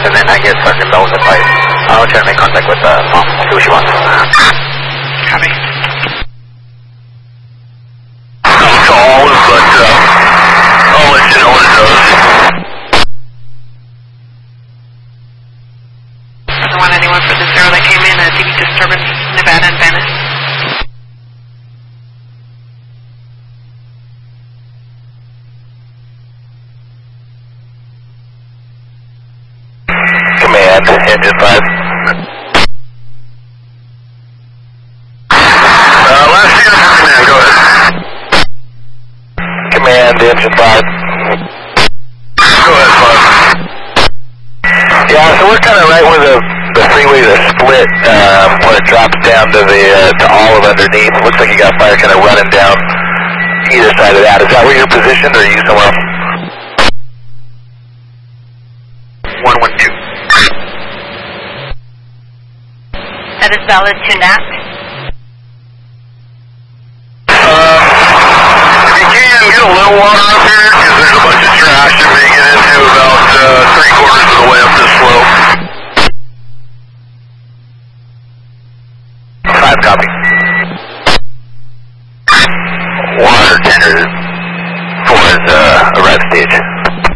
and then I guess Sergeant Bell with the pipe. I'll try to make contact with Mom, see what she wants. Copy. I'm tall, but I'll let you know what it does. 191 for the 0 that came in, TV disturbance, Nevada and Venice. Command, engine 5. Last year, command, go ahead. Command, engine 5. Go ahead, 5. Yeah, so we're kind of right where the freeways are split, when it drops down to to Olive underneath. Looks like you got fire kind of running down either side of that. Is that where you're positioned, or are you somewhere else? 112. That is valid to NAC. If you can, get a little water up here, because there's a bunch of trash you're making into about 3/4 of the way up this slope. 5 copy. Water tender for his arrive stage.